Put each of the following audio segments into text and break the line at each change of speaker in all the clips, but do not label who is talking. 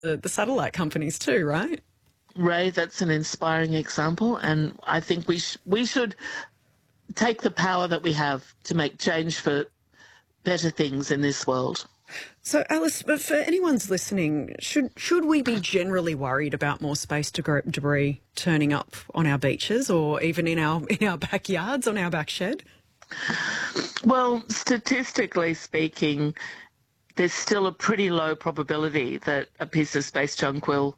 the satellite companies too, right?
Ray, that's an inspiring example, and I think we should take the power that we have to make change for better things in this world.
So, Alice, but for anyone's listening, should we be generally worried about more space debris turning up on our beaches or even in our backyards, on our back shed?
Well, statistically speaking, there's still a pretty low probability that a piece of space junk will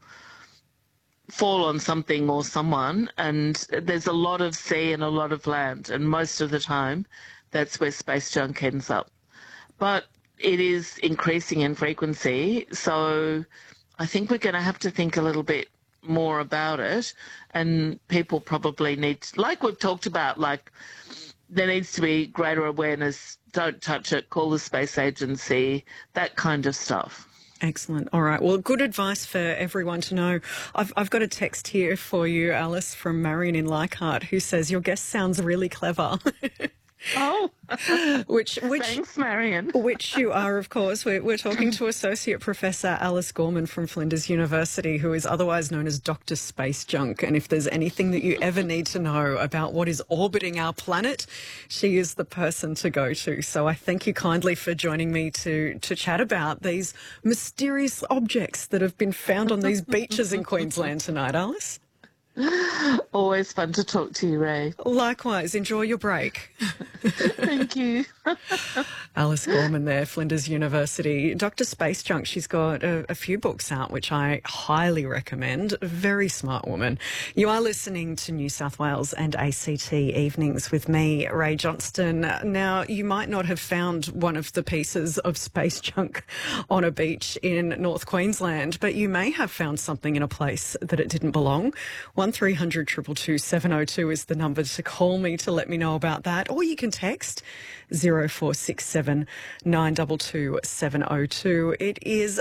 fall on something or someone, and there's a lot of sea and a lot of land, and most of the time that's where space junk ends up. But it is increasing in frequency, so I think we're going to have to think a little bit more about it, and people probably need to, like we've talked about, like there needs to be greater awareness, don't touch it, call the space agency, that kind of stuff.
Excellent. All right. Well, good advice for everyone to know. I've got a text here for you, Alice, from Marion in Leichhardt, who says your guest sounds really clever.
Oh,
which
thanks, Marion.
Which you are, of course. We're talking to Associate Professor Alice Gorman from Flinders University, who is otherwise known as Dr. Space Junk. And if there's anything that you ever need to know about what is orbiting our planet, she is the person to go to. So I thank you kindly for joining me to chat about these mysterious objects that have been found on these beaches in Queensland tonight, Alice.
Always fun to talk to you, Ray.
Likewise. Enjoy your break.
Thank you.
Alice Gorman there, Flinders University. Dr. Space Junk, she's got a few books out, which I highly recommend. A very smart woman. You are listening to New South Wales and ACT Evenings with me, Ray Johnston. Now, you might not have found one of the pieces of space junk on a beach in North Queensland, but you may have found something in a place that it didn't belong. 1300 222 702 is the number to call me to let me know about that. Or you can text 0467 922 702. It is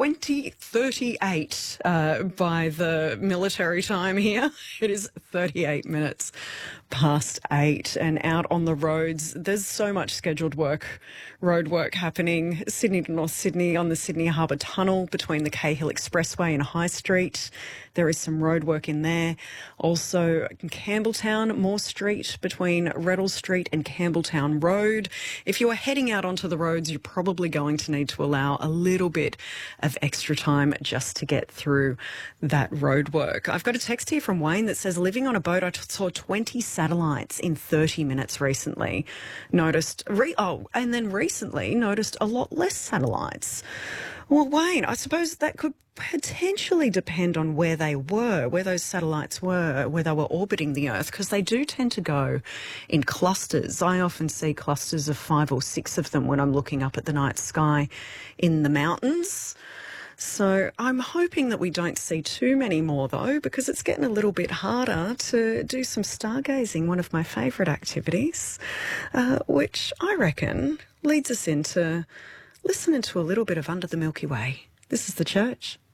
20:38 by the military time here. It is 38 minutes past 8, and out on the roads there's so much scheduled road work happening. Sydney to North Sydney on the Sydney Harbour Tunnel between the Cahill Expressway and High Street. There is some road work in there. Also in Campbelltown, Moore Street between Reddell Street and Campbelltown Road. If you are heading out onto the roads, you're probably going to need to allow a little bit of extra time just to get through that road work. I've got a text here from Wayne that says, living on a boat, I saw 20 satellites in 30 minutes recently. And then recently noticed a lot less satellites. Well, Wayne, I suppose that could potentially depend on where those satellites were, where they were orbiting the Earth, because they do tend to go in clusters. I often see clusters of 5 or 6 of them when I'm looking up at the night sky in the mountains. So I'm hoping that we don't see too many more, though, because it's getting a little bit harder to do some stargazing, one of my favourite activities, which I reckon leads us into listening to a little bit of Under the Milky Way. This is The Church.